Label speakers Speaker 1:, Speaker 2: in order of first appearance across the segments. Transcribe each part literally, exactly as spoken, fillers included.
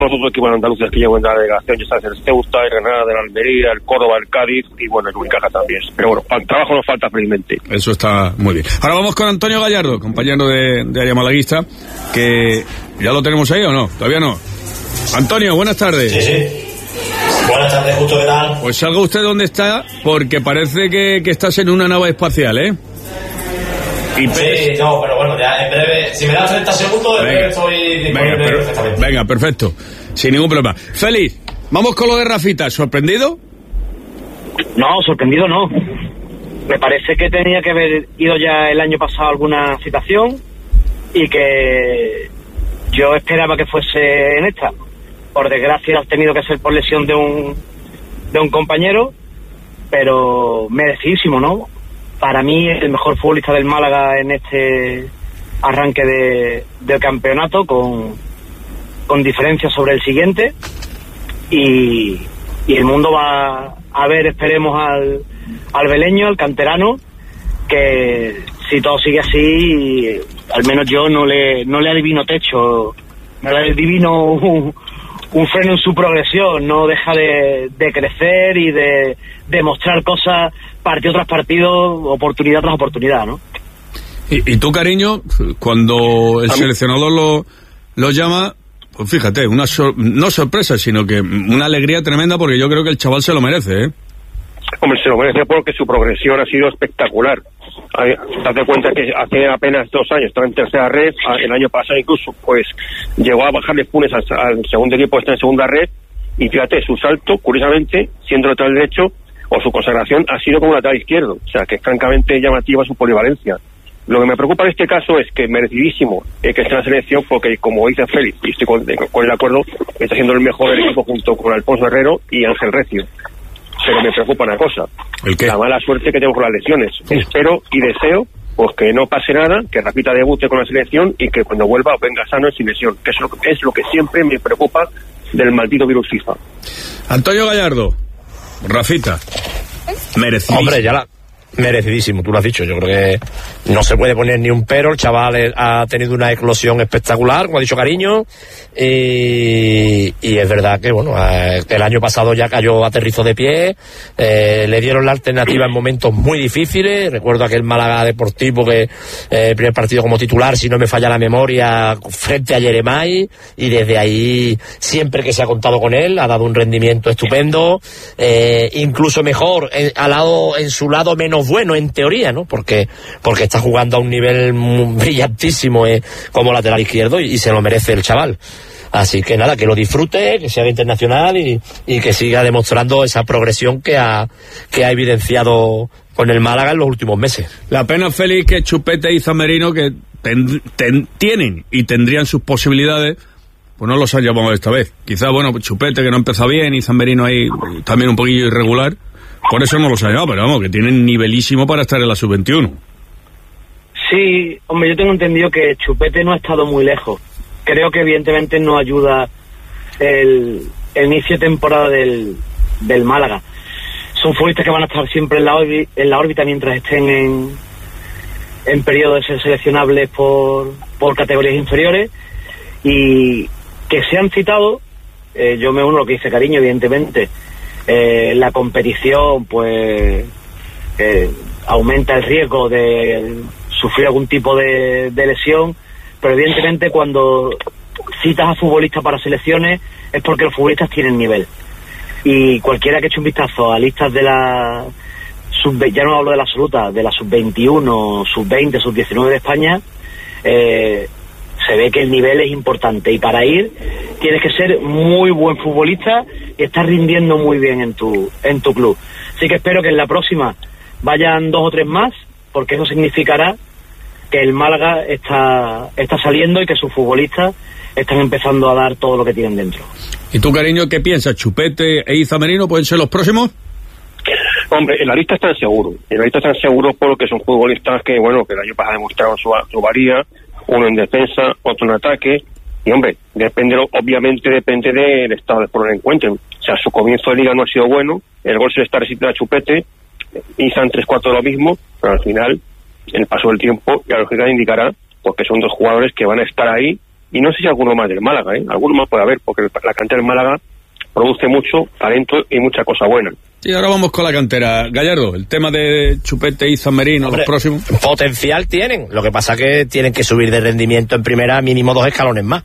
Speaker 1: los otros equipos andaluces que llevan en la delegación, ya sabes, el Ceuta, el Granada, el Almería, el Córdoba, el Cádiz y bueno, el Unicaja también. Pero bueno, al trabajo nos falta felizmente.
Speaker 2: Eso está muy bien. Ahora vamos con Antonio Gallardo, compañero de, de Área Malaguista, que ya lo tenemos ahí o no, todavía no. Antonio, buenas tardes.
Speaker 3: Sí, sí. Buenas tardes, justo, ¿qué tal?
Speaker 2: Pues salga usted donde está, porque parece que, que estás en una nave espacial, ¿eh?
Speaker 3: Y sí, no, pero bueno, ya en breve, si me das treinta segundos, en breve estoy disponible
Speaker 2: venga, pero,
Speaker 3: perfectamente.
Speaker 2: Venga, perfecto, sin ningún problema. Félix, vamos con lo de Rafita, ¿sorprendido?
Speaker 4: No, sorprendido no. Me parece que tenía que haber ido ya el año pasado a alguna citación y que yo esperaba que fuese en esta. Por desgracia ha tenido que ser por lesión de un de un compañero, pero merecidísimo, ¿no? Para mí el mejor futbolista del Málaga en este arranque de, del campeonato, con, con diferencia sobre el siguiente, y, y el mundo va a ver, esperemos, al, al beleño, al canterano, que si todo sigue así, al menos yo no le no le adivino techo, no le adivino un, un freno en su progresión, no deja de, de crecer y de demostrar cosas partido tras partido, oportunidad tras oportunidad, ¿no?
Speaker 2: Y, y tú, cariño, cuando el seleccionador lo, lo llama, pues fíjate, una sor- no sorpresa, sino que una alegría tremenda, porque yo creo que el chaval se lo merece, ¿eh?
Speaker 1: Hombre, se lo merece porque su progresión ha sido espectacular. Date cuenta que hace apenas dos años estaba en tercera red, el año pasado incluso, pues llegó a bajarle Funes al, al segundo equipo, está en segunda red, y fíjate, su salto, curiosamente, siendo lateral derecho, o su consagración ha sido como lateral izquierdo, o sea que es francamente llamativa su polivalencia. Lo que me preocupa en este caso es que merecidísimo eh, que esté en la selección, porque como dice Félix, y estoy con, con el acuerdo, está siendo el mejor del equipo junto con Alfonso Herrero y Ángel Recio. Pero me preocupa una cosa,
Speaker 2: ¿el qué?
Speaker 1: La mala suerte que tengo con las lesiones. Sí. Espero y deseo pues que no pase nada, que Rafita debute con la selección y que cuando vuelva venga sano y sin lesión, que es lo que, es lo que siempre me preocupa del maldito virus FIFA.
Speaker 2: Antonio Gallardo, Rafita, merecidísimo.
Speaker 3: Hombre, ya la... merecidísimo, tú lo has dicho. Yo creo que no se puede poner ni un pero. El chaval ha tenido una eclosión espectacular, como ha dicho Cariño, y, y es verdad que bueno, el año pasado ya cayó, aterrizó de pie, eh, le dieron la alternativa en momentos muy difíciles. Recuerdo aquel Málaga Deportivo que eh, el primer partido como titular, si no me falla la memoria, frente a Yeremay, y desde ahí siempre que se ha contado con él ha dado un rendimiento estupendo, eh, incluso mejor en, al lado, en su lado menos bueno en teoría, ¿no? Porque porque está jugando a un nivel brillantísimo eh, como lateral izquierdo, y, y se lo merece el chaval. Así que nada, que lo disfrute, que se haga internacional y, y que siga demostrando esa progresión que ha que ha evidenciado con el Málaga en los últimos meses.
Speaker 2: La pena, Félix, que Chupete y Zamerino, que ten, ten, tienen y tendrían sus posibilidades, pues no los han llamado esta vez. Quizá, bueno, Chupete, que no empezó bien, y Zamerino ahí también un poquillo irregular, por eso no los ha llamado, pero vamos, que tienen nivelísimo para estar en la sub veintiuno.
Speaker 4: Sí, hombre, yo tengo entendido que Chupete no ha estado muy lejos. Creo que evidentemente no ayuda el, el inicio de temporada del, del Málaga. Son futbolistas que van a estar siempre en la, orbi, en la órbita mientras estén en, en periodo de ser seleccionables por, por categorías inferiores, y que se han citado, eh, yo me uno a lo que dice Cariño, evidentemente. Eh, la competición pues eh, aumenta el riesgo de sufrir algún tipo de, de lesión, pero evidentemente cuando citas a futbolistas para selecciones es porque los futbolistas tienen nivel, y cualquiera que eche un vistazo a listas de la sub, ya no hablo de la absoluta, de la sub veintiuno, sub veinte, sub diecinueve de España, eh, se ve que el nivel es importante, y para ir tienes que ser muy buen futbolista y estar rindiendo muy bien en tu en tu club. Así que espero que en la próxima vayan dos o tres más, porque eso significará que el Málaga está está saliendo y que sus futbolistas están empezando a dar todo lo que tienen dentro.
Speaker 2: ¿Y tú, Cariño, qué piensas? ¿Chupete e Zamerino pueden ser los próximos?
Speaker 1: Hombre, en la lista están seguros, en la lista están seguros porque son futbolistas que, bueno, que el año pasado demostraron su, su valía, uno en defensa, otro en ataque, y hombre, depende, obviamente depende del estado de forma que encuentren. O sea, su comienzo de liga no ha sido bueno, el gol se le está resistiendo a Chupete, Izan tres cuatro lo mismo, pero al final, en el paso del tiempo, la lógica indicará, porque son dos jugadores que van a estar ahí y no sé si alguno más del Málaga, ¿eh? Alguno más puede haber, porque la cantera del Málaga produce mucho talento y mucha cosa buena.
Speaker 2: Sí, ahora vamos con la cantera. Gallardo, el tema de Chupete y Izan Merino, los próximos.
Speaker 3: Potencial tienen, lo que pasa que tienen que subir de rendimiento en primera mínimo dos escalones más.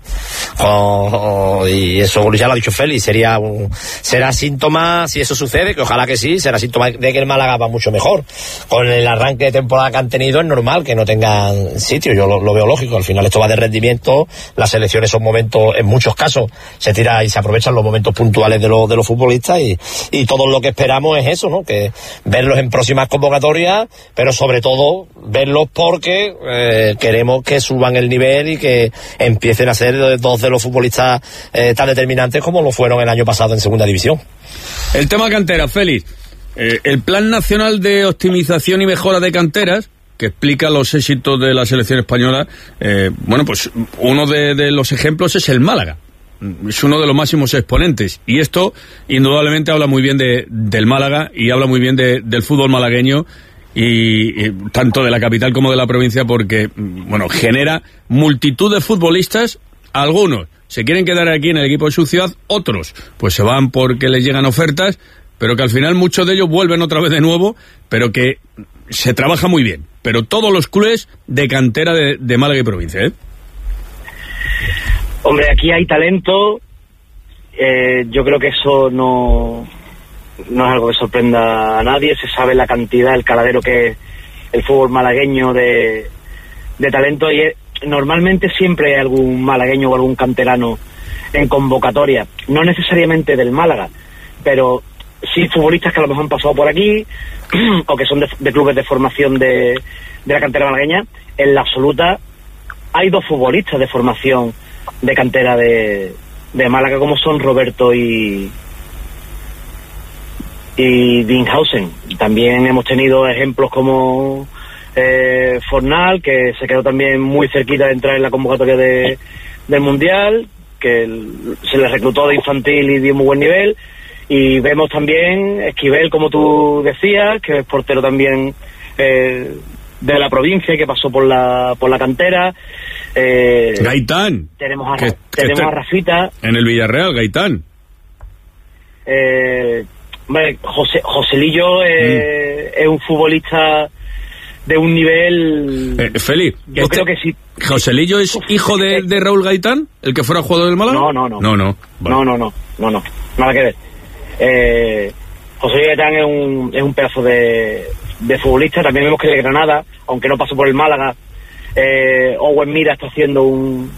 Speaker 3: Oh, oh, y eso ya lo ha dicho Félix, sería un, será síntoma, si eso sucede, que ojalá que sí, será síntoma de que el Málaga va mucho mejor. Con el arranque de temporada que han tenido es normal que no tengan sitio, yo lo, lo veo lógico, al final esto va de rendimiento, las selecciones son momentos, en muchos casos, se tira y se aprovechan los momentos puntuales de los, de los futbolistas y, y todo lo que esperamos es eso, ¿no? Que verlos en próximas convocatorias, pero sobre todo verlos porque eh, queremos que suban el nivel y que empiecen a ser dos de los futbolistas eh, tan determinantes como lo fueron el año pasado en segunda división.
Speaker 2: El tema cantera, Félix. Eh, el Plan Nacional de Optimización y Mejora de Canteras, que explica los éxitos de la selección española, eh, bueno, pues uno de, de los ejemplos es el Málaga. Es uno de los máximos exponentes y esto indudablemente habla muy bien de, del Málaga y habla muy bien de, del fútbol malagueño y, y tanto de la capital como de la provincia, porque bueno, genera multitud de futbolistas. Algunos se quieren quedar aquí en el equipo de su ciudad, otros pues se van porque les llegan ofertas, pero que al final muchos de ellos vuelven otra vez de nuevo, pero que se trabaja muy bien. Pero todos los clubes de cantera de, de Málaga y provincia, ¿eh?
Speaker 4: Hombre, aquí hay talento, eh, yo creo que eso no, no es algo que sorprenda a nadie, se sabe la cantidad, el caladero que es el fútbol malagueño de, de talento, y es, normalmente siempre hay algún malagueño o algún canterano en convocatoria, no necesariamente del Málaga, pero sí futbolistas que a lo mejor han pasado por aquí o que son de, de clubes de formación de, de la cantera malagueña. En la absoluta hay dos futbolistas de formación de cantera de, de Málaga, como son Roberto y y Dinhausen. También hemos tenido ejemplos como eh, Fornal, que se quedó también muy cerquita de entrar en la convocatoria de, del Mundial, que el, se le reclutó de infantil y dio muy buen nivel. Y vemos también Esquivel, como tú decías, que es portero también eh, de la provincia, que pasó por la por la cantera. Eh,
Speaker 2: Gaitán.
Speaker 4: Tenemos a,
Speaker 2: que,
Speaker 4: tenemos
Speaker 2: que
Speaker 4: a Rafita.
Speaker 2: En el Villarreal, Gaitán.
Speaker 4: Eh, hombre, José, Joselillo eh, mm. es un futbolista de un nivel...
Speaker 2: Eh, Félix,
Speaker 4: yo
Speaker 2: este,
Speaker 4: creo que sí.
Speaker 2: ¿Joselillo es hijo de, de Raúl Gaitán, el que fuera jugador del Málaga?
Speaker 4: No, no, no.
Speaker 2: No, no. Vale.
Speaker 4: No, no, no, no, no. Nada que ver. Eh, José Gaitán es un, es un pedazo de, de futbolista. También vemos que el de Granada, aunque no pasó por el Málaga, eh, Owen Mira está haciendo un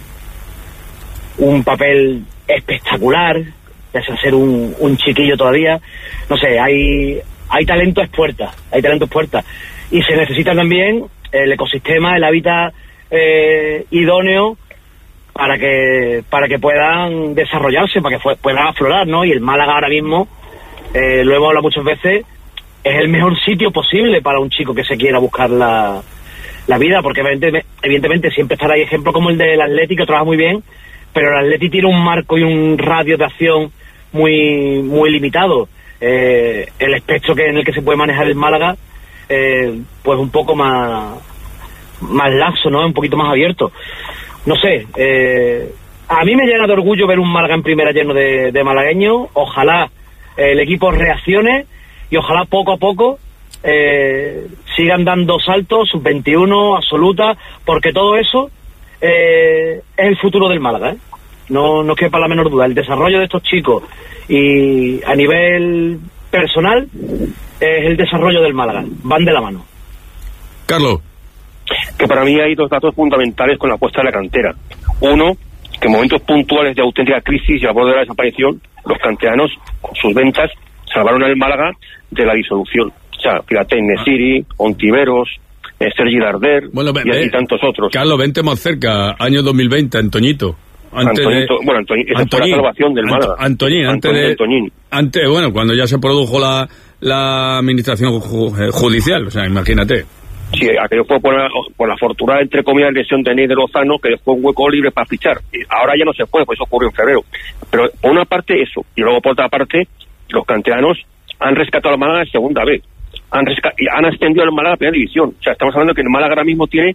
Speaker 4: un papel espectacular, pese a ser un, un chiquillo todavía. No sé, hay hay talento es puerta, hay talento es puerta. Y se necesita también el ecosistema, el hábitat eh, idóneo para que para que puedan desarrollarse, para que fue, puedan aflorar, ¿no? Y el Málaga ahora mismo, eh, lo hemos hablado muchas veces, es el mejor sitio posible para un chico que se quiera buscar la, la vida, porque evidentemente, evidentemente siempre estará ahí ejemplos como el del Atleti, que trabaja muy bien, pero el Atleti tiene un marco y un radio de acción muy muy limitado. Eh, el espectro que en el que se puede manejar el Málaga, eh, pues un poco más más laxo, ¿no? Un poquito más abierto. No sé, eh, a mí me llena de orgullo ver un Málaga en primera lleno de, de malagueños. Ojalá eh, el equipo reaccione y ojalá poco a poco eh, sigan dando saltos, sub veintiuno, absoluta, porque todo eso eh, es el futuro del Málaga, ¿eh? No, no quepa la menor duda. El desarrollo de estos chicos y a nivel personal es el desarrollo del Málaga. Van de la mano.
Speaker 2: Carlos.
Speaker 1: Que para mí hay dos datos fundamentales con la apuesta de la cantera. Uno, que en momentos puntuales de auténtica crisis y al borde de la desaparición, los canteranos, con sus ventas, salvaron al Málaga de la disolución. O sea, fíjate, Nesiri, Ontiveros, eh, Sergi Darder
Speaker 2: bueno,
Speaker 1: y, y tantos otros.
Speaker 2: Carlos, vente más cerca, año dos mil veinte, Antoñito. Antes
Speaker 1: Antonito,
Speaker 2: de,
Speaker 1: bueno, Antoñín, esa
Speaker 2: Antoñín,
Speaker 1: fue la salvación del Málaga.
Speaker 2: Antoñín, antes de,
Speaker 1: Antoñín.
Speaker 2: antes, bueno, cuando ya se produjo la, la administración ju, judicial, o sea, imagínate.
Speaker 1: Sí, aquello fue por la, por la fortuna, entre comillas, lesión de Ney de Lozano, que dejó un hueco libre para fichar. Y ahora ya no se puede, pues eso ocurrió en febrero. Pero por una parte eso, y luego por otra parte, los canteranos han rescatado al Málaga en segunda vez. Han, resca- y han ascendido al Málaga a primera división. O sea, estamos hablando que el Málaga ahora mismo tiene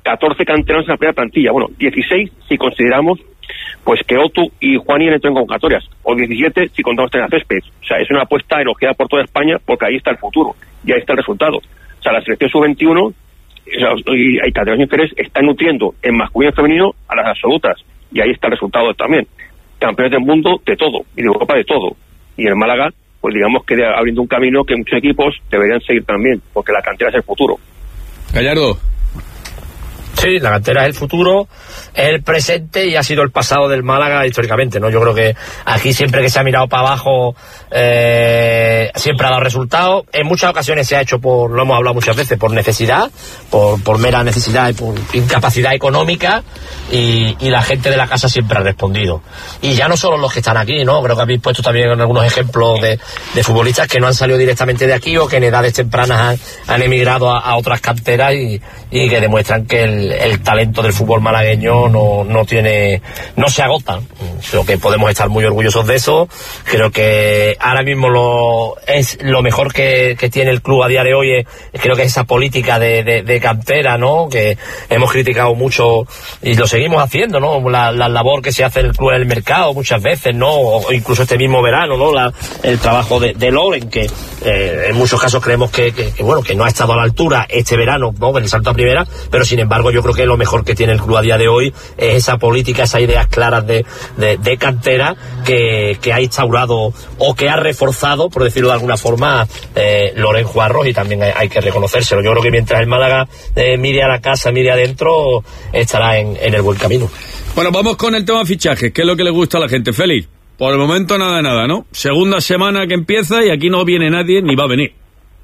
Speaker 1: catorce canteranos en la primera plantilla. Bueno, dieciséis si consideramos pues que Otu y Juani entran en convocatorias, o diecisiete si contamos en la césped. O sea, es una apuesta elogiada por toda España porque ahí está el futuro y ahí está el resultado. O sea, la selección sub veintiuno y hay categorías inferiores están nutriendo en masculino y femenino a las absolutas y ahí está el resultado también. Campeones del mundo de todo y de Europa de todo. Y el Málaga, pues digamos que abriendo un camino que muchos equipos deberían seguir también, porque la cantera es el futuro.
Speaker 2: Gallardo.
Speaker 3: Sí, la cantera es el futuro, es el presente y ha sido el pasado del Málaga históricamente, ¿no? Yo creo que aquí siempre que se ha mirado para abajo eh, siempre ha dado resultados. En muchas ocasiones se ha hecho por, lo hemos hablado muchas veces, por necesidad, por, por mera necesidad y por incapacidad económica, y, y la gente de la casa siempre ha respondido. Y ya no solo los que están aquí, ¿no? Creo que habéis puesto también algunos ejemplos de, de futbolistas que no han salido directamente de aquí o que en edades tempranas han, han emigrado a, a otras canteras y, y que demuestran que el El, el talento del fútbol malagueño no, no tiene, no se agota. Creo que podemos estar muy orgullosos de eso. Creo que ahora mismo lo es lo mejor que, que tiene el club a día de hoy. Es, creo que esa política de, de, de cantera, ¿no? Que hemos criticado mucho y lo seguimos haciendo, ¿no? La, la labor que se hace en el club en el mercado muchas veces, ¿no? O incluso este mismo verano, ¿no? La, el trabajo de, de Loren, que eh, en muchos casos creemos que, que, que bueno, que no ha estado a la altura este verano, ¿no? En el salto a primera, pero sin embargo yo creo que lo mejor que tiene el club a día de hoy es esa política, esas ideas claras de, de, de cantera que, que ha instaurado o que ha reforzado, por decirlo de alguna forma, eh, Loren Juarros, y también hay, hay que reconocérselo. Yo creo que mientras el Málaga eh, mire a la casa, mire adentro, estará en, en el buen camino.
Speaker 2: Bueno, vamos con el tema fichajes, que es lo que le gusta a la gente. Félix, por el momento nada de nada, ¿no? Segunda semana que empieza y aquí no viene nadie ni va a venir.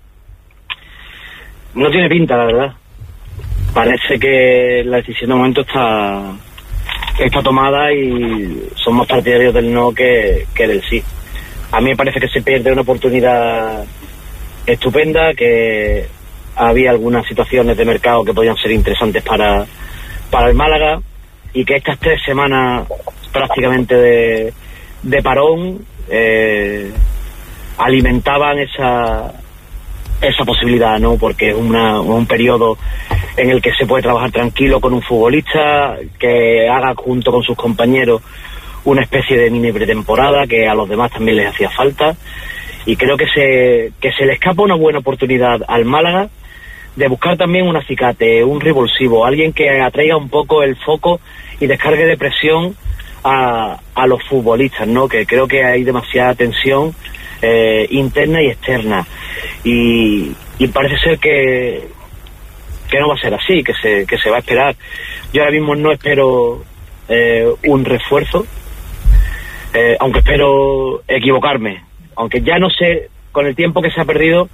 Speaker 4: No tiene pinta, la verdad. Parece que la decisión de momento está está tomada y son más partidarios del no que, que del sí. A mí me parece que se pierde una oportunidad estupenda, que había algunas situaciones de mercado que podían ser interesantes para, para el Málaga, y que estas tres semanas prácticamente de, de parón eh, alimentaban esa esa posibilidad, ¿no? Porque es una, un periodo en el que se puede trabajar tranquilo con un futbolista que haga junto con sus compañeros una especie de mini pretemporada que a los demás también les hacía falta, y creo que se que se le escapa una buena oportunidad al Málaga de buscar también un acicate, un revulsivo, alguien que atraiga un poco el foco y descargue de presión a, a los futbolistas, ¿no? Que creo que hay demasiada tensión eh, interna y externa, y, y parece ser que que no va a ser así, que se que se va a esperar. Yo ahora mismo no espero eh, un refuerzo, eh, aunque espero equivocarme, aunque ya no sé con el tiempo que se ha perdido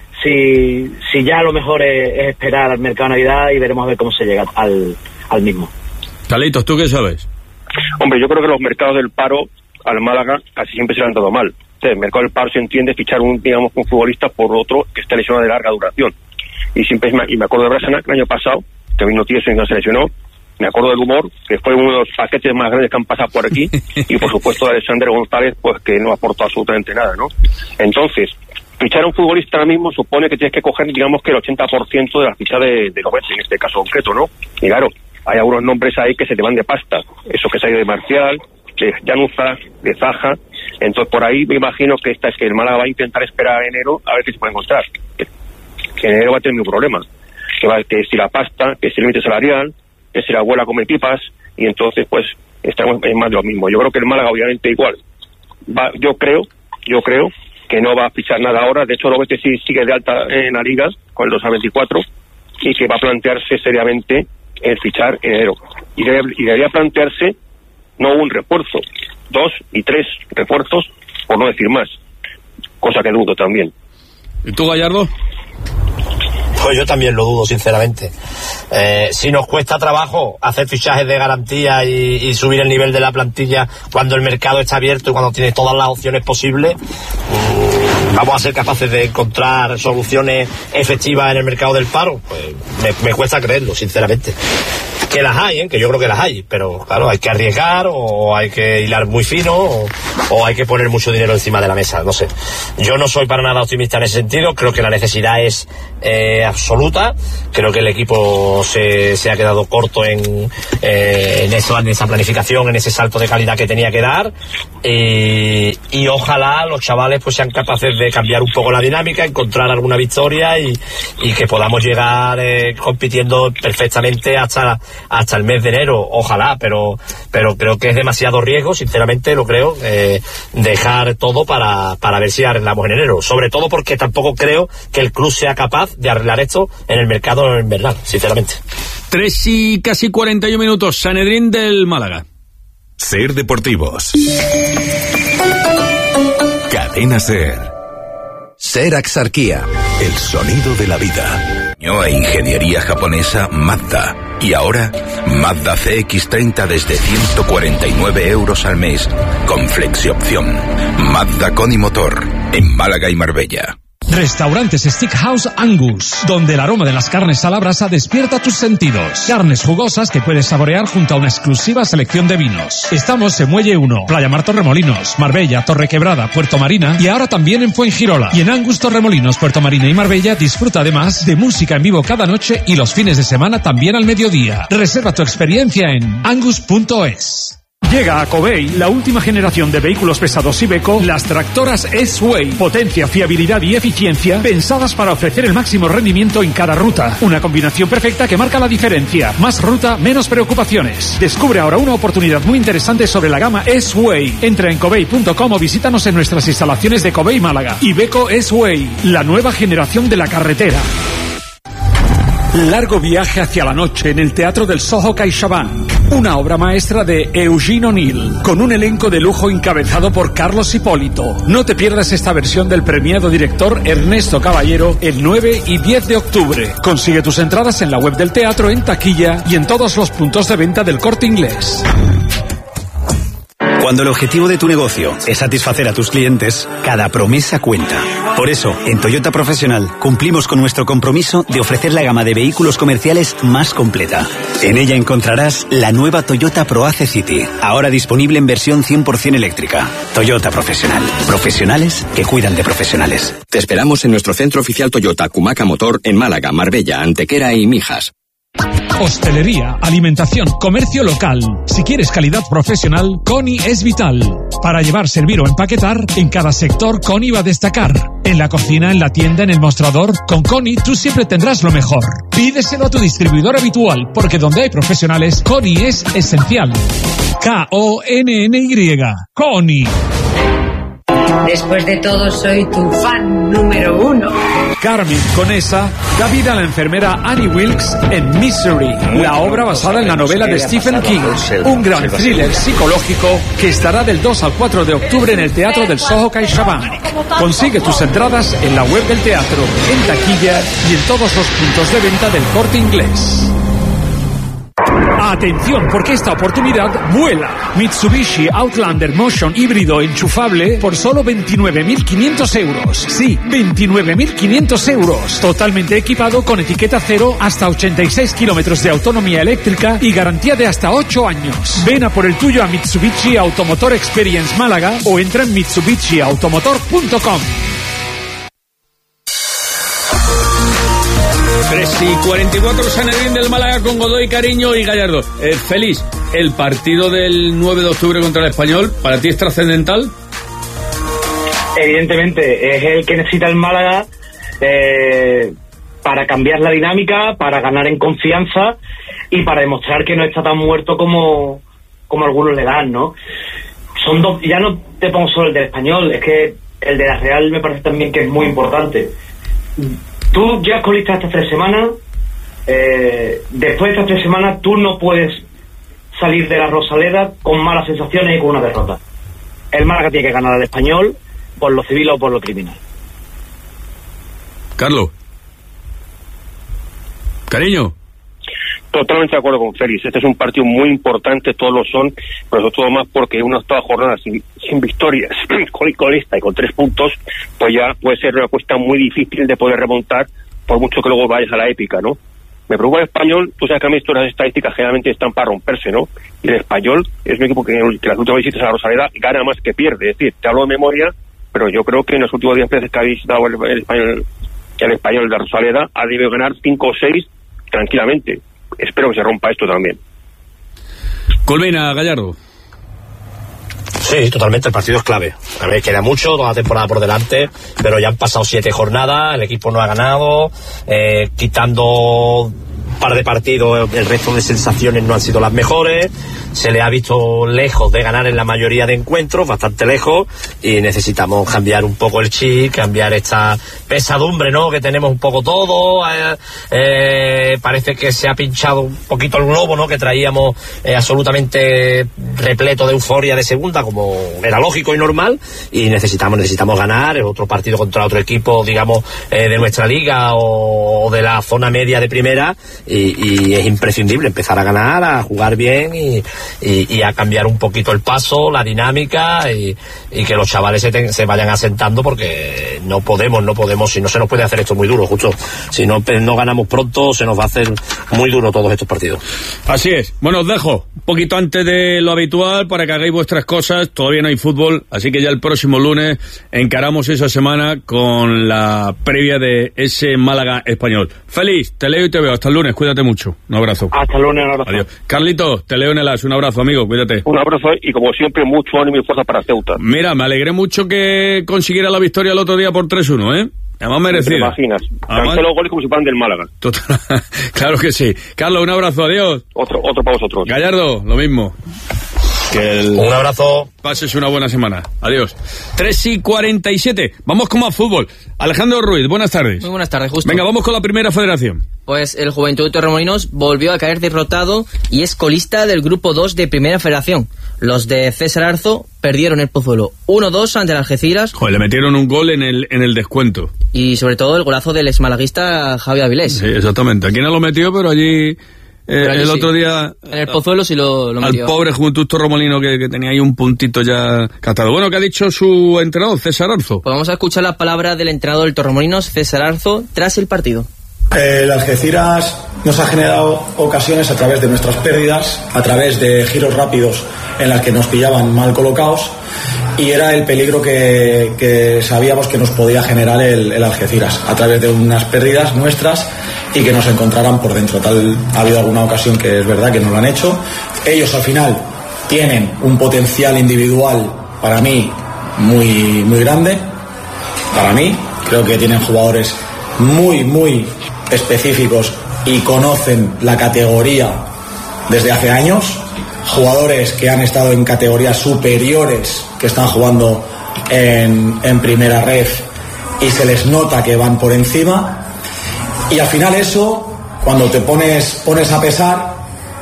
Speaker 4: si si ya a lo mejor es, es esperar al mercado de Navidad y veremos a ver cómo se llega al, al mismo.
Speaker 2: Carlitos, ¿tú qué sabes?
Speaker 1: Hombre, yo creo que los mercados del paro al Málaga casi siempre se le han dado mal. El mercado del paro se entiende fichar un, digamos, un futbolista por otro que esté lesionado de larga duración. Y siempre y me acuerdo de Brasanac el año pasado, que vino tieso y no se lesionó. Me acuerdo del Humor, que fue uno de los paquetes más grandes que han pasado por aquí. Y por supuesto de Alexander González, pues que no aportó absolutamente nada, ¿no? Entonces, fichar a un futbolista ahora mismo supone que tienes que coger, digamos, que el ochenta por ciento de la ficha de, de los en este caso concreto, ¿no? Y claro, hay algunos nombres ahí que se te van de pasta. Eso que se ha ido de Marcial, de Llanuza, de Zaha. Entonces por ahí me imagino que esta es que el Málaga va a intentar esperar a enero a ver qué se puede encontrar. Que, que en enero va a tener un problema. Que, va, que si la pasta, que si el límite salarial, que si la abuela come pipas, y entonces pues estamos en más de lo mismo. Yo creo que el Málaga obviamente igual. Va, yo creo, yo creo que no va a fichar nada ahora. De hecho, lo que sí sigue de alta en la liga con el dos mil veinticuatro y que va a plantearse seriamente el fichar en enero. Y, debe, y debería plantearse no un refuerzo, dos y tres refuerzos, por no decir más, cosa que dudo también.
Speaker 2: ¿Y tú, Gallardo?
Speaker 3: Pues yo también lo dudo, sinceramente. Eh, si nos cuesta trabajo hacer fichajes de garantía y, y subir el nivel de la plantilla cuando el mercado está abierto y cuando tiene todas las opciones posibles, mmm, vamos a ser capaces de encontrar soluciones efectivas en el mercado del paro. Pues me, me cuesta creerlo, sinceramente. Que las hay, ¿eh? Que yo creo que las hay, pero claro, hay que arriesgar o hay que hilar muy fino o, o hay que poner mucho dinero encima de la mesa, no sé. Yo no soy para nada optimista en ese sentido, creo que la necesidad es eh, absoluta, creo que el equipo se, se ha quedado corto en, eh, en, eso, en esa planificación, en ese salto de calidad que tenía que dar, y, y ojalá los chavales pues sean capaces de cambiar un poco la dinámica, encontrar alguna victoria y, y que podamos llegar eh, compitiendo perfectamente hasta, hasta el mes de enero, ojalá, pero, pero creo que es demasiado riesgo, sinceramente lo creo, eh, dejar todo para, para ver si arreglamos en enero, sobre todo porque tampoco creo que el club sea capaz de arreglar esto en el mercado invernal, sinceramente.
Speaker 2: Tres y casi cuarenta y un minutos, Sanedrín del Málaga.
Speaker 5: Ser Deportivos. Cadena Ser.
Speaker 6: Ser Axarquía.
Speaker 5: El sonido de la vida. E ingeniería japonesa Mazda. Y ahora, Mazda C X treinta desde ciento cuarenta y nueve euros al mes, con flexiopción. Mazda con y motor, en Málaga y Marbella.
Speaker 7: Restaurantes Steakhouse Angus, donde el aroma de las carnes a la brasa despierta tus sentidos. Carnes jugosas que puedes saborear junto a una exclusiva selección de vinos. Estamos en Muelle uno, Playa Mar Torremolinos, Marbella, Torrequebrada, Puerto Marina y ahora también en Fuengirola. Y en Angus Torremolinos, Puerto Marina y Marbella disfruta además de música en vivo cada noche y los fines de semana también al mediodía. Reserva tu experiencia en angus punto es.
Speaker 8: Llega a Covey la última generación de vehículos pesados Iveco, las tractoras S-Way. Potencia, fiabilidad y eficiencia pensadas para ofrecer el máximo rendimiento en cada ruta. Una combinación perfecta que marca la diferencia. Más ruta, menos preocupaciones. Descubre ahora una oportunidad muy interesante sobre la gama S-Way. Entra en covey punto com o visítanos en nuestras instalaciones de Covey Málaga. Iveco S-Way, la nueva generación de la carretera. Largo viaje hacia la noche en el Teatro del Soho CaixaBank. Una obra maestra de Eugene O'Neill, con un elenco de lujo encabezado por Carlos Hipólito. No te pierdas esta versión del premiado director Ernesto Caballero el nueve y diez de octubre. Consigue tus entradas en la web del teatro, en taquilla y en todos los puntos de venta del Corte Inglés.
Speaker 9: Cuando el objetivo de tu negocio es satisfacer a tus clientes, cada promesa cuenta. Por eso, en Toyota Profesional cumplimos con nuestro compromiso de ofrecer la gama de vehículos comerciales más completa. En ella encontrarás la nueva Toyota ProAce City, ahora disponible en versión cien por ciento eléctrica. Toyota Profesional. Profesionales que cuidan de profesionales.
Speaker 10: Te esperamos en nuestro centro oficial Toyota Cumaca Motor en Málaga, Marbella, Antequera y Mijas.
Speaker 7: Hostelería, alimentación, comercio local. Si quieres calidad profesional, Coni es vital. Para llevar, servir o empaquetar, en cada sector Coni va a destacar. En la cocina, en la tienda, en el mostrador, con Coni tú siempre tendrás lo mejor. Pídeselo a tu distribuidor habitual, porque donde hay profesionales, Coni es esencial. K O N N Y. Coni.
Speaker 11: Después de todo, soy tu fan número uno.
Speaker 8: Carmen Conesa da vida a la enfermera Annie Wilkes en Misery, la obra basada en la novela de Stephen King. Un gran thriller psicológico que estará del dos al cuatro de octubre en el Teatro del Soho CaixaBank. Consigue tus entradas en la web del teatro, en taquilla y en todos los puntos de venta del Corte Inglés. Atención, porque esta oportunidad vuela. Mitsubishi Outlander Motion híbrido enchufable por solo veintinueve mil quinientos euros. Sí, veintinueve mil quinientos euros. Totalmente equipado con etiqueta cero, hasta ochenta y seis kilómetros de autonomía eléctrica y garantía de hasta ocho años. Ven a por el tuyo a Mitsubishi Automotor Experience Málaga o entra en mitsubishi automotor punto com.
Speaker 2: tres y cuarenta y cuatro, Sanedrín del Málaga con Godoy, Cariño y Gallardo. Eh, Félix, ¿el partido del nueve de octubre contra el Español para ti es trascendental?
Speaker 4: Evidentemente, es el que necesita el Málaga eh, para cambiar la dinámica, para ganar en confianza y para demostrar que no está tan muerto como, como algunos le dan, ¿no? Son dos, ya no te pongo solo el del Español, es que el de la Real me parece también que es muy importante. Tú ya colista estas tres semanas, eh, después de estas tres semanas tú no puedes salir de la Rosaleda con malas sensaciones y con una derrota. El Málaga tiene que ganar al Español por lo civil o por lo criminal.
Speaker 2: Carlos. Cariño.
Speaker 1: Totalmente de acuerdo con Félix. Este es un partido muy importante, todos lo son, pero sobre todo más porque una octava jornada sin, sin victorias, colista y con tres puntos, pues ya puede ser una cuesta muy difícil de poder remontar, por mucho que luego vayas a la épica, ¿no? Me preocupa el Español. Tú sabes que a mí todas las estadísticas generalmente están para romperse, ¿no? Y el Español es un equipo que, que las últimas visitas a la Rosaleda gana más que pierde. Es decir, te hablo de memoria, pero yo creo que en los últimos diez veces que ha visitado el, el Español, el Español de la Rosaleda, ha debido ganar cinco o seis tranquilamente. Espero que se rompa esto también.
Speaker 2: Colmena, Gallardo.
Speaker 3: Sí, totalmente, el partido es clave. A ver, queda mucho, toda la temporada por delante, pero ya han pasado siete jornadas, el equipo no ha ganado, eh, quitando un par de partidos, el resto de sensaciones no han sido las mejores, se le ha visto lejos de ganar en la mayoría de encuentros, bastante lejos, y necesitamos cambiar un poco el chip, cambiar esta pesadumbre, ¿no?, que tenemos un poco todo. eh, eh, parece que se ha pinchado un poquito el globo, ¿no?, que traíamos eh, absolutamente repleto de euforia de segunda, como era lógico y normal, y necesitamos necesitamos ganar otro partido contra otro equipo, digamos, eh, de nuestra liga o, o de la zona media de primera, y, y es imprescindible empezar a ganar, a jugar bien y Y, y a cambiar un poquito el paso, la dinámica, y, y que los chavales se, ten, se vayan asentando, porque no podemos, no podemos, si no se nos puede hacer esto muy duro, justo, si no, no ganamos pronto se nos va a hacer muy duro todos estos partidos.
Speaker 2: Así es. Bueno, os dejo un poquito antes de lo habitual para que hagáis vuestras cosas. Todavía no hay fútbol, así que ya el próximo lunes encaramos esa semana con la previa de ese Málaga Español. Félix, te leo y te veo. Hasta el lunes, cuídate mucho. Un abrazo.
Speaker 1: Hasta el lunes, un abrazo.
Speaker 2: Adiós. Carlitos, te leo en el as. Un abrazo, amigo, cuídate.
Speaker 1: Un abrazo y, como siempre, mucho ánimo y fuerza para Ceuta.
Speaker 2: Mira, me alegré mucho que consiguiera la victoria el otro día por tres uno, ¿eh? Además merecida.
Speaker 1: ¿Te imaginas?
Speaker 2: Además...
Speaker 1: Tanto los goles como si fueran del Málaga.
Speaker 2: Total. Claro que sí. Carlos, un abrazo, adiós.
Speaker 1: Otro, otro para vosotros.
Speaker 2: Gallardo, lo mismo. Que el...
Speaker 3: Un abrazo.
Speaker 2: Pases una buena semana. Adiós. tres y cuarenta y siete. Vamos con más fútbol. Alejandro Ruiz, buenas tardes.
Speaker 12: Muy buenas tardes, justo.
Speaker 2: Venga, vamos con la primera federación.
Speaker 12: Pues el Juventud de Torremolinos volvió a caer derrotado y es colista del grupo dos de Primera Federación. Los de César Arzo perdieron el Pozuelo uno dos ante el Algeciras.
Speaker 2: Joder, le metieron un gol en el en el descuento.
Speaker 12: Y sobre todo el golazo del exmalaguista Javi Avilés.
Speaker 2: Sí, exactamente. Aquí no lo metió, pero allí... Eh, el sí. otro día
Speaker 12: en el Pozuelo sí lo, lo metió.
Speaker 2: Al pobre Juventud Torremolino que, que tenía ahí un puntito ya catado. Bueno, ¿qué ha dicho su entrenador, César Arzo?
Speaker 12: Pues vamos a escuchar la palabra del entrenador del Torremolinos, César Arzo, tras el partido.
Speaker 13: El Algeciras nos ha generado ocasiones a través de nuestras pérdidas, a través de giros rápidos en las que nos pillaban mal colocados, y era el peligro que, que sabíamos que nos podía generar el, el Algeciras, a través de unas pérdidas nuestras y que nos encontraran por dentro. Tal, ha habido alguna ocasión que es verdad que no lo han hecho. Ellos al final tienen un potencial individual, para mí, muy, muy grande. Para mí, creo que tienen jugadores muy, muy específicos y conocen la categoría desde hace años. Jugadores que han estado en categorías superiores, que están jugando en, en primera ref, y se les nota que van por encima. Y al final eso, cuando te pones, pones a pesar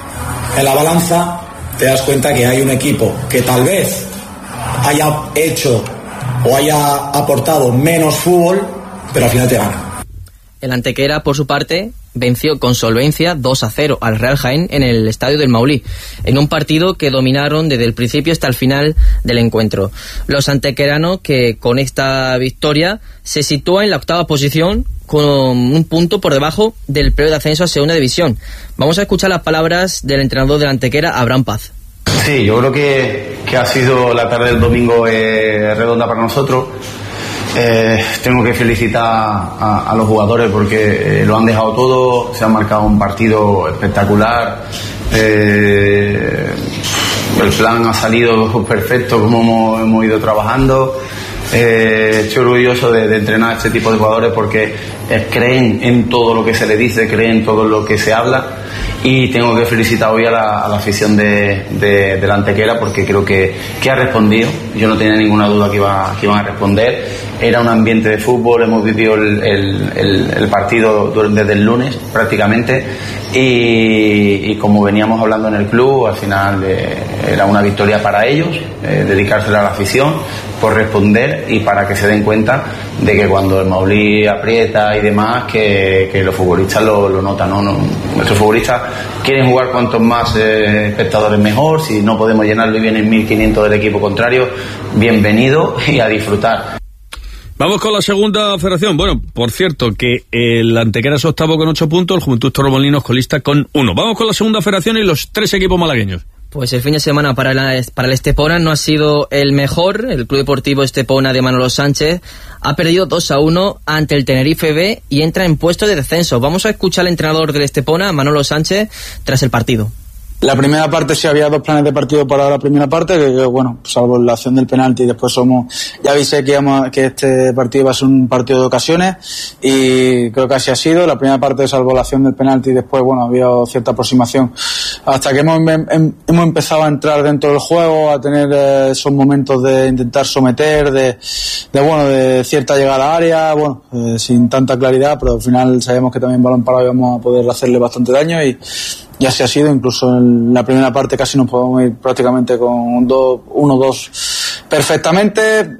Speaker 13: en la balanza, te das cuenta que hay un equipo que tal vez haya hecho o haya aportado menos fútbol, pero al final te gana.
Speaker 12: El Antequera, por su parte, venció con solvencia dos a cero al Real Jaén en el estadio del Maulí, en un partido que dominaron desde el principio hasta el final del encuentro. Los antequeranos, que con esta victoria se sitúan en la octava posición, con un punto por debajo del playoff de ascenso a segunda división. Vamos a escuchar las palabras del entrenador del Antequera, Abraham Paz.
Speaker 14: Sí, yo creo que, que ha sido la tarde del domingo eh, redonda para nosotros. Eh, tengo que felicitar a, a los jugadores porque eh, lo han dejado todo, se han marcado un partido espectacular, eh, el plan ha salido perfecto como hemos, hemos ido trabajando. Eh, estoy orgulloso de, de entrenar a este tipo de jugadores porque eh, creen en todo lo que se les dice, creen en todo lo que se habla, y tengo que felicitar hoy a la, a la afición de, de, de la Antequera porque creo que, que ha respondido. Yo no tenía ninguna duda que, iba, que iban a responder. Era un ambiente de fútbol, hemos vivido el, el, el, el partido desde el lunes prácticamente, y, y como veníamos hablando en el club, al final eh, era una victoria para ellos, eh, dedicársela a la afición por responder y para que se den cuenta de que cuando el Maulí aprieta y demás, que, que los futbolistas lo, lo notan, ¿no? No, nuestros futbolistas quieren jugar cuantos más eh, espectadores mejor. Si no podemos llenarlo y vienen mil quinientos del equipo contrario, bienvenido y a disfrutar.
Speaker 2: Vamos con la segunda federación. Bueno, por cierto, que el Antequera es octavo con ocho puntos, el Juventud Torremolinos colista con uno. Vamos con la segunda federación y los tres equipos malagueños.
Speaker 12: Pues el fin de semana para, la, para el Estepona no ha sido el mejor. El Club Deportivo Estepona de Manolo Sánchez ha perdido dos a uno ante el Tenerife B y entra en puesto de descenso. Vamos a escuchar al entrenador del Estepona, Manolo Sánchez, tras el partido.
Speaker 13: La primera parte sí había dos planes de partido para la primera parte, que, que bueno, salvo la acción del penalti, después somos, ya avisé que íbamos, que este partido iba a ser un partido de ocasiones y creo que así ha sido. La primera parte, salvo la acción del penalti, después bueno, había cierta aproximación hasta que hemos, em, hemos empezado a entrar dentro del juego, a tener eh, esos momentos de intentar someter, de, de bueno, de cierta llegada a área, bueno, eh, sin tanta claridad, pero al final sabíamos que también balón parado íbamos a poder hacerle bastante daño y y así ha sido. Incluso en la primera parte casi nos podemos ir prácticamente con un uno dos perfectamente.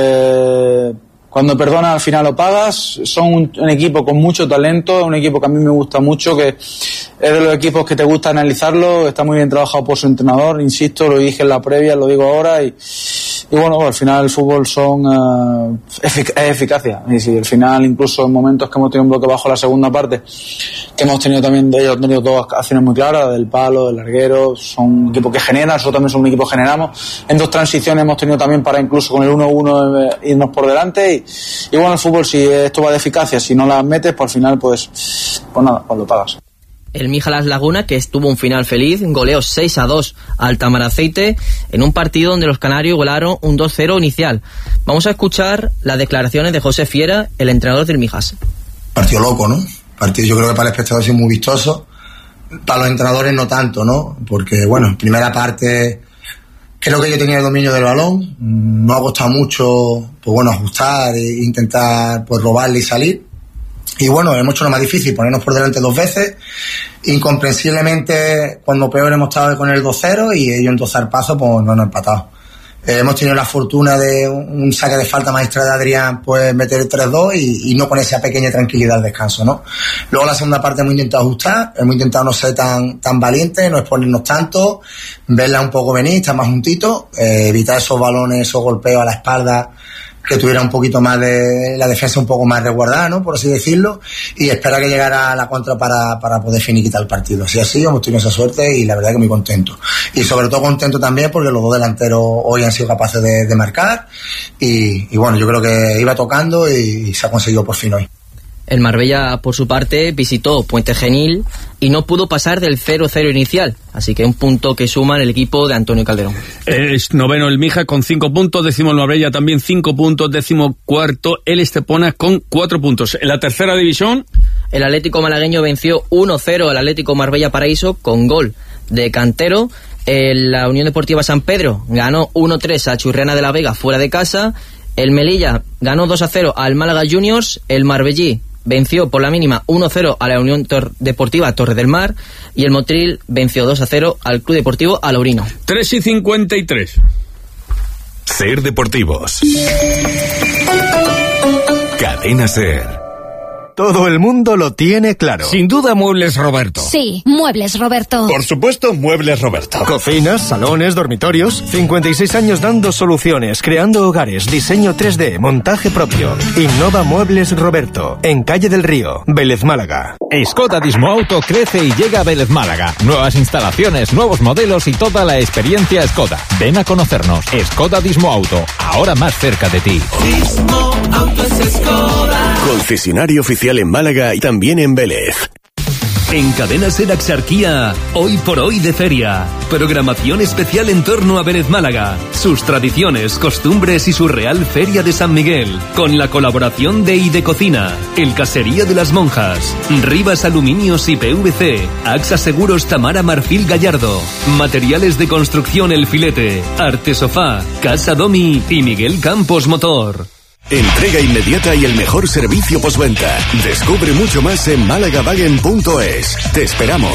Speaker 13: Eh, cuando perdonas al final lo pagas. Son un, un equipo con mucho talento, un equipo que a mí me gusta mucho, que es de los equipos que te gusta analizarlo, está muy bien trabajado por su entrenador, insisto, lo dije en la previa, lo digo ahora, y, y bueno, al final el fútbol son uh, efic- es eficacia, y si al final incluso en momentos que hemos tenido un bloque bajo la segunda parte, que hemos tenido también, de ellos han tenido todas acciones muy claras, del palo, del larguero, son un equipo que genera, nosotros también somos un equipo que generamos, en dos transiciones hemos tenido también para incluso con el uno uno eh, irnos por delante, y, y bueno, el fútbol, si esto va de eficacia, si no la metes, pues al final pues, pues nada, pues lo pagas.
Speaker 12: El Mijalas Laguna, que estuvo un final feliz, goleó seis a dos al Tamaraceite en un partido donde los canarios golaron un dos cero inicial. Vamos a escuchar las declaraciones de José Fiera, el entrenador del Mijas.
Speaker 15: Partido loco, ¿no? Partido yo creo que para el espectador ha sido muy vistoso, para los entrenadores no tanto, ¿no? Porque bueno, en primera parte creo que yo tenía el dominio del balón, no ha costado mucho, pues bueno, ajustar e intentar pues robarle y salir. Y bueno, hemos hecho lo más difícil, ponernos por delante dos veces. Incomprensiblemente, cuando peor hemos estado con el dos cero y ellos en dos zarpazos, pues no nos han empatado. Eh, hemos tenido la fortuna de un, un saque de falta maestra de Adrián, pues meter el tres dos y, y no con esa pequeña tranquilidad al descanso, ¿no? Luego la segunda parte hemos intentado ajustar, hemos intentado no ser tan, tan valientes, no exponernos tanto, verla un poco venir, estar más juntitos, eh, evitar esos balones, esos golpeos a la espalda, que tuviera un poquito más de la defensa un poco más resguardada, ¿no? Por así decirlo, y espera que llegara a la contra para, para poder finiquitar el partido. Así así, hemos tenido esa suerte y la verdad que muy contento. Y sobre todo contento también porque los dos delanteros hoy han sido capaces de, de marcar y, y bueno, yo creo que iba tocando y, y se ha conseguido por fin hoy.
Speaker 12: El Marbella, por su parte, visitó Puente Genil y no pudo pasar del cero cero inicial. Así que un punto que suma en el equipo de Antonio Calderón.
Speaker 2: Es noveno el Mija con cinco puntos, décimo el Marbella también cinco puntos, décimo cuarto el Estepona con cuatro puntos. En la tercera división,
Speaker 12: el Atlético malagueño venció uno cero al Atlético Marbella Paraíso con gol de Cantero. La Unión Deportiva San Pedro ganó uno tres a Churriana de la Vega fuera de casa. El Melilla ganó dos a cero al Málaga Juniors. El Marbellí venció por la mínima uno cero a la Unión Tor- Deportiva Torre del Mar y el Motril venció dos a cero al Club Deportivo Alourino.
Speaker 2: tres y cincuenta y tres.
Speaker 5: Ser Deportivos. Cadena Ser.
Speaker 16: Todo el mundo lo tiene claro. Sin duda, Muebles Roberto.
Speaker 17: Sí, Muebles Roberto.
Speaker 16: Por supuesto, Muebles Roberto. Cocinas, salones, dormitorios. cincuenta y seis años dando soluciones, creando hogares, diseño tres D, montaje propio. Innova Muebles Roberto, en Calle del Río, Vélez Málaga.
Speaker 18: Skoda Dismo Auto crece y llega a Vélez Málaga. Nuevas instalaciones, nuevos modelos y toda la experiencia Skoda. Ven a conocernos. Skoda Dismo Auto, ahora más cerca de ti.
Speaker 19: Dismo Auto es Skoda.
Speaker 20: Concesionario oficial en Málaga y también en Vélez.
Speaker 21: En Cadena Ser Axarquía, hoy por hoy de feria. Programación especial en torno a Vélez Málaga, sus tradiciones, costumbres y su Real Feria de San Miguel, con la colaboración de I D Cocina, El Caserío de las Monjas, Rivas Aluminios y P V C, AXA Seguros Tamara Marfil Gallardo, Materiales de Construcción El Filete, Arte Sofá, Casa Domi y Miguel Campos Motor.
Speaker 20: Entrega inmediata y el mejor servicio postventa. Descubre mucho más en malagavagen punto es. Te esperamos.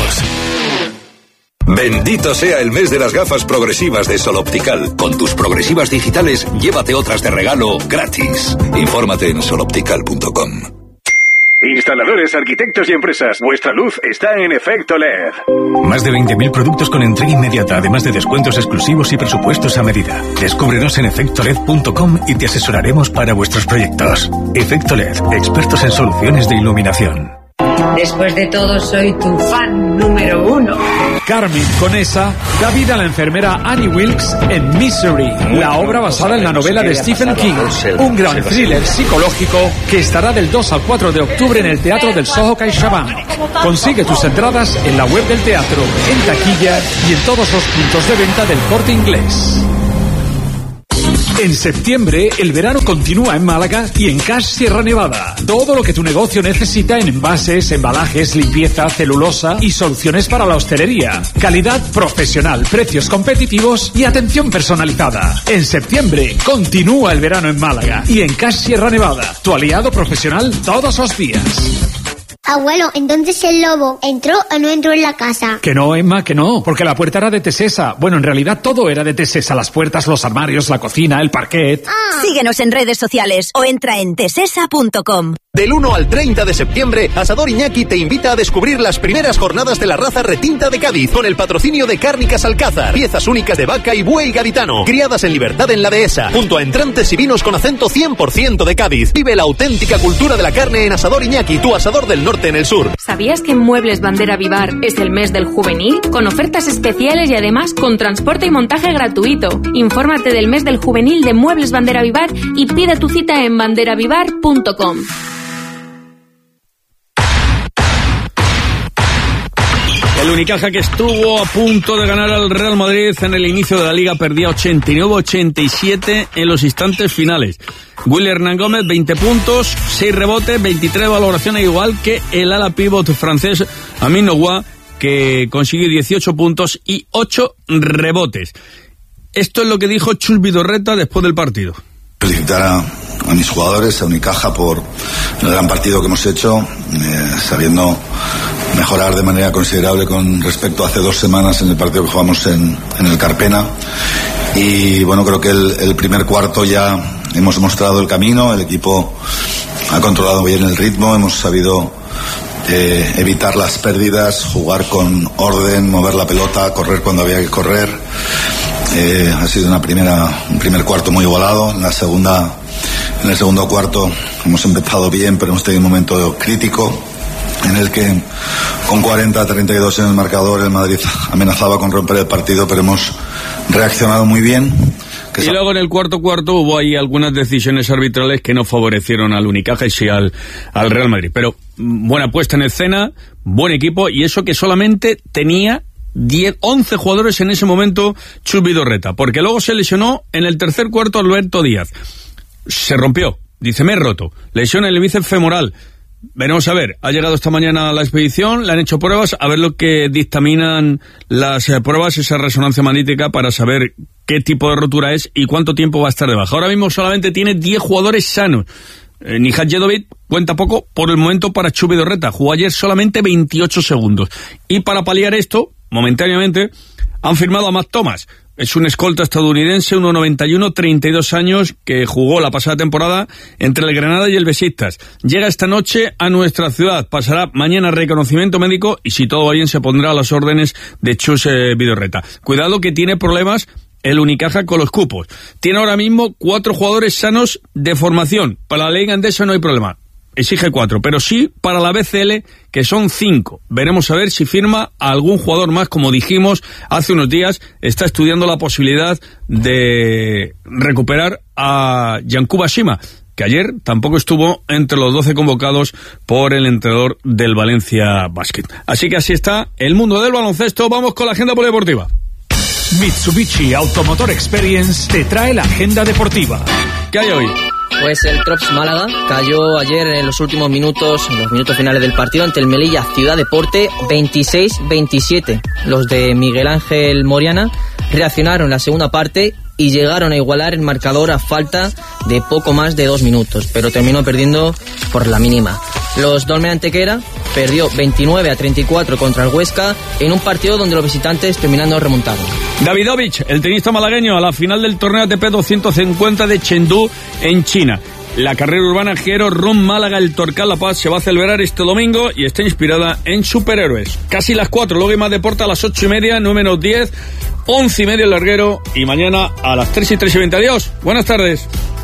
Speaker 5: Bendito sea el mes de las gafas progresivas de Sol Optical. Con tus progresivas digitales, llévate otras de regalo gratis. Infórmate en sol optical punto com.
Speaker 6: Instaladores, arquitectos y empresas, vuestra luz está en Efecto L E D.
Speaker 22: Más de veinte mil productos con entrega inmediata, además de descuentos exclusivos y presupuestos a medida. Descúbrenos en efecto led punto com y te asesoraremos para vuestros proyectos. Efecto L E D, expertos en soluciones de iluminación.
Speaker 11: Después de todo, soy tu fan número uno.
Speaker 8: Carmen Conesa da vida a la enfermera Annie Wilkes en Misery, la obra basada en la novela de Stephen King, un gran thriller psicológico que estará del dos al cuatro de octubre en el Teatro del Soho CaixaBank. Consigue tus entradas en la web del teatro, en taquilla y en todos los puntos de venta del Corte Inglés. En septiembre, el verano continúa en Málaga y en Cash Sierra Nevada. Todo lo que tu negocio necesita en envases, embalajes, limpieza, celulosa y soluciones para la hostelería. Calidad profesional, precios competitivos y atención personalizada. En septiembre, continúa el verano en Málaga y en Cash Sierra Nevada, tu aliado profesional todos los días.
Speaker 23: Abuelo, entonces el lobo entró o no entró en la casa.
Speaker 8: Que no, Emma, que no, porque la puerta era de Tesesa. Bueno, en realidad todo era de Tesesa, las puertas, los armarios, la cocina, el parquet.
Speaker 23: Ah.
Speaker 24: Síguenos en redes sociales o entra en tesesa punto com.
Speaker 25: Del uno al treinta de septiembre, Asador Iñaki te invita a descubrir las primeras jornadas de la raza retinta de Cádiz, con el patrocinio de Cárnicas Alcázar, piezas únicas de vaca y buey gaditano, criadas en libertad en la dehesa, junto a entrantes y vinos con acento cien por ciento de Cádiz. Vive la auténtica cultura de la carne en Asador Iñaki, tu asador del norte en el sur.
Speaker 26: ¿Sabías que en Muebles Bandera Vivar es el mes del juvenil? Con ofertas especiales y además con transporte y montaje gratuito. Infórmate del mes del juvenil de Muebles Bandera Vivar y pide tu cita en banderavivar punto com.
Speaker 2: El Unicaja, que estuvo a punto de ganar al Real Madrid en el inicio de la Liga, perdía ochenta y nueve a ochenta y siete en los instantes finales. Willy Hernán Gómez, veinte puntos, seis rebotes, veintitrés de valoración, igual que el ala pívot francés Amin Noua, que consiguió dieciocho puntos y ocho rebotes. Esto es lo que dijo Chus Vidorreta después del partido.
Speaker 27: Felicitar a, a mis jugadores, a Unicaja, por el gran partido que hemos hecho, eh, sabiendo mejorar de manera considerable con respecto a hace dos semanas en el partido que jugamos en, en el Carpena. Y bueno, creo que el, el primer cuarto ya hemos mostrado el camino, el equipo ha controlado bien el ritmo, hemos sabido eh, evitar las pérdidas, jugar con orden, mover la pelota, correr cuando había que correr. Eh, ha sido una primera, un primer cuarto muy igualado. En la segunda, en el segundo cuarto hemos empezado bien, pero hemos tenido un momento crítico en el que con cuarenta a treinta y dos en el marcador el Madrid amenazaba con romper el partido, pero hemos reaccionado muy bien.
Speaker 2: Y luego en el cuarto cuarto hubo ahí algunas decisiones arbitrales que no favorecieron al Unicaja y sí al, al Real Madrid. Pero buena puesta en escena, buen equipo, y eso que solamente tenía diez, once jugadores en ese momento Chus Vidorreta, porque luego se lesionó en el tercer cuarto Alberto Díaz. Se rompió, dice, me he roto. Lesión en el bíceps femoral. Veremos a ver, ha llegado esta mañana a la expedición, le han hecho pruebas, a ver lo que dictaminan las eh, pruebas, esa resonancia magnética, para saber qué tipo de rotura es y cuánto tiempo va a estar de baja. Ahora mismo solamente tiene diez jugadores sanos. Eh, Nihad Jedovic cuenta poco por el momento para Chus Vidorreta, jugó ayer solamente veintiocho segundos. Y para paliar esto, momentáneamente, han firmado a Matt Thomas. Es un escolta estadounidense, uno noventa y uno, treinta y dos años, que jugó la pasada temporada entre el Granada y el Besiktas. Llega esta noche a nuestra ciudad, pasará mañana reconocimiento médico y si todo va bien se pondrá a las órdenes de Chus eh, Vidorreta. Cuidado que tiene problemas el Unicaja con los cupos. Tiene ahora mismo cuatro jugadores sanos de formación. Para la Liga Endesa no hay problema. Exige cuatro, pero sí para la B C L, que son cinco. Veremos a ver si firma a algún jugador más. Como dijimos hace unos días, está estudiando la posibilidad de recuperar a Yankuba Shima, que ayer tampoco estuvo entre los doce convocados por el entrenador del Valencia Basket. Así que así está el mundo del baloncesto. Vamos con la agenda polideportiva.
Speaker 8: Mitsubishi Automotor Experience te trae la agenda deportiva.
Speaker 2: ¿Qué hay hoy?
Speaker 12: Pues el Trops Málaga cayó ayer en los últimos minutos, en los minutos finales del partido, ante el Melilla Ciudad Deporte, veintiséis veintisiete. Los de Miguel Ángel Moriana reaccionaron en la segunda parte y llegaron a igualar el marcador a falta de poco más de dos minutos, pero terminó perdiendo por la mínima. Los Dolmen Antequera perdió veintinueve a treinta y cuatro contra el Huesca en un partido donde los visitantes terminando remontaron.
Speaker 2: Davidovich, el tenista malagueño, a la final del torneo A T P doscientos cincuenta de Chengdu en China. La carrera urbana Gero Ron Málaga El Torcal La Paz se va a celebrar este domingo y está inspirada en superhéroes. Casi las cuatro, luego hay más deporte a las ocho y media, nueve menos diez, once y media el larguero y mañana a las tres y tres y veinte. Adiós, buenas tardes.